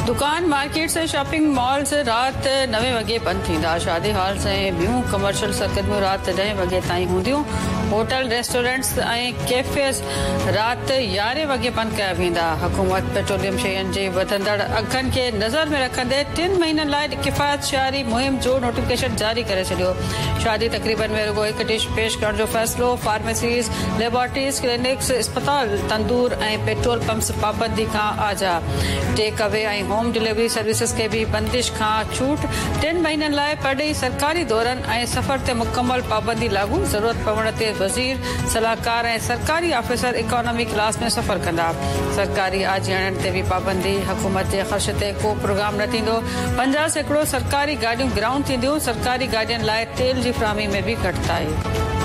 दुकान मार्केट्स ऐं shopping malls राति 9 वॻे बंदि थींदा। शादी हॉल्स ऐं ॿियूं कमर्शियल सरगर्मियूं राति 10 वॻे ताईं हूंदियूं। होटल रेस्टोरेंट्स ऐं कैफेस राति 11 वॻे बंदि कया वेंदा। हुकूमत पेट्रोलियम शयुनि जे वधंदड़ अघनि खे नज़र में रखंदे 3 महीननि लाइ किफ़ायत शारी मुहिम जो नोटिफिकेशन जारी करे छॾियो। शादी तक़रीबन में रुगो हिकु डिश पेश करण जो फ़ैसिलो। फार्मेसीज़, लेबोरेटरीज़, क्लिनिक्स, अस्पताल, तंदूर ऐं पेट्रोल पंप्स पाबंदी खां आज़ा। टेक अवे ऐं होम डिलीवरी सर्विसिस खे भी बंदिश खां छूट। 3 महीननि लाइ परॾेही सरकारी दौरनि ऐं सफ़र ते मुकम्मल पाबंदी लागू। ज़रूरत पवण ते वज़ीर, सलाहकार ऐं सरकारी ऑफिसर इकोनॉमी क्लास में सफ़र कंदा। सरकारी आजियाणनि ते भी पाबंदी। हुकूमत जे ख़र्च ते को प्रोग्राम न थींदो। 50% सरकारी गाॾियूं ग्राउंड थींदियूं। सरकारी गाॾियुनि लाइ तेल जी फ़राहमी में भी घटिताई।